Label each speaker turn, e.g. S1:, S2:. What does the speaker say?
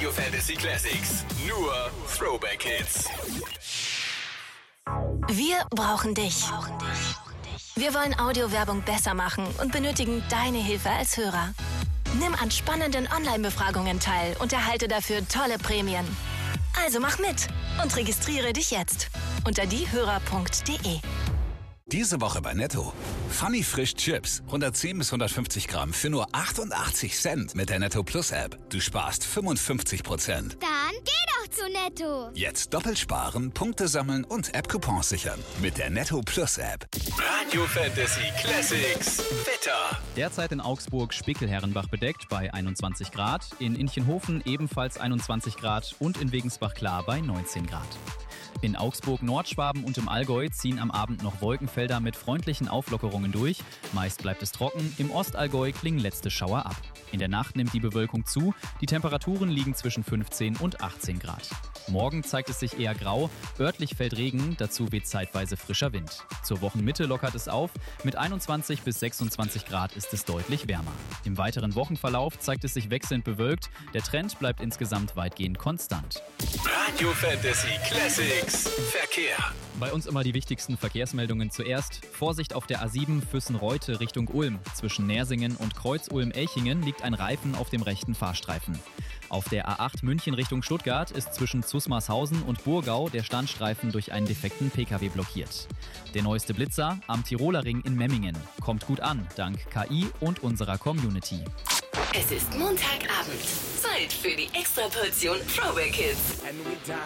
S1: Radio Fantasy Classics. Nur Throwback Hits.
S2: Wir brauchen dich. Wir wollen Audiowerbung besser machen und benötigen deine Hilfe als Hörer. Nimm an spannenden Online-Befragungen teil und erhalte dafür tolle Prämien. Also mach mit und registriere dich jetzt unter diehörer.de.
S3: Diese Woche bei Netto. Funny Frisch Chips. 110 bis 150 Gramm für nur 88 Cent mit der Netto Plus App. Du sparst 55%.
S4: Dann geh doch zu Netto.
S3: Jetzt doppelt sparen, Punkte sammeln und App-Coupons sichern. Mit der Netto Plus App.
S1: Radio Fantasy Classics. Wetter.
S5: Derzeit in Augsburg Spickelherrenbach bedeckt bei 21 Grad, in Inchenhofen ebenfalls 21 Grad und in Wegensbach-Klar bei 19 Grad. In Augsburg, Nordschwaben und im Allgäu ziehen am Abend noch Wolkenfelder mit freundlichen Auflockerungen durch. Meist bleibt es trocken, im Ostallgäu klingen letzte Schauer ab. In der Nacht nimmt die Bewölkung zu, die Temperaturen liegen zwischen 15 und 18 Grad. Morgen zeigt es sich eher grau, örtlich fällt Regen, dazu weht zeitweise frischer Wind. Zur Wochenmitte lockert es auf, mit 21 bis 26 Grad ist es deutlich wärmer. Im weiteren Wochenverlauf zeigt es sich wechselnd bewölkt, der Trend bleibt insgesamt weitgehend konstant.
S1: Radio Fantasy Classics. Verkehr.
S5: Bei uns immer die wichtigsten Verkehrsmeldungen zuerst. Vorsicht auf der A7 Füssen-Reute Richtung Ulm. Zwischen Nersingen und Kreuz-Ulm-Elchingen liegt ein Reifen auf dem rechten Fahrstreifen. Auf der A8 München Richtung Stuttgart ist zwischen Zusmarshausen und Burgau der Standstreifen durch einen defekten Pkw blockiert. Der neueste Blitzer am Tiroler Ring in Memmingen. Kommt gut an, dank KI und unserer Community.
S6: Es ist Montagabend. Zeit für die Extraportion Throwback Hits.